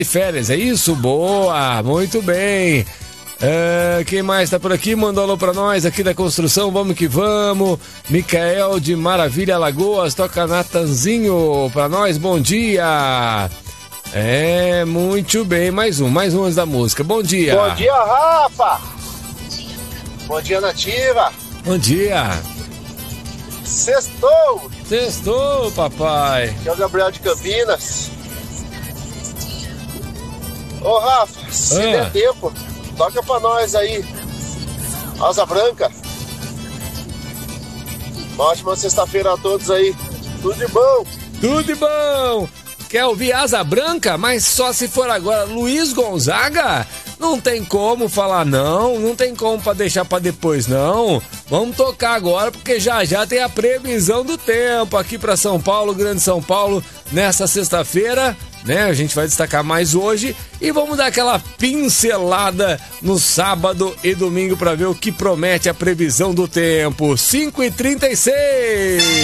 de férias, é isso? Boa, muito bem. Quem mais tá por aqui? Mandou alô pra nós aqui da construção, vamos que vamos. Micael de Maravilha, Alagoas, toca Natanzinho pra nós, bom dia. Muito bem, mais um antes da música, bom dia. Bom dia, Rafa. Bom dia, Nativa. Bom dia. Sextou, papai. Aqui é o Gabriel de Campinas. Ô, Rafa, se der tempo, toca pra nós aí, Asa Branca. Uma ótima sexta-feira a todos aí. Tudo de bom. Tudo de bom. Quer ouvir Asa Branca? Mas só se for agora. Luiz Gonzaga? Não tem como falar não tem como pra deixar pra depois não. Vamos tocar agora porque já tem a previsão do tempo aqui pra São Paulo, Grande São Paulo, nessa sexta-feira, né? A gente vai destacar mais hoje e vamos dar aquela pincelada no sábado e domingo pra ver o que promete a previsão do tempo. 5h36.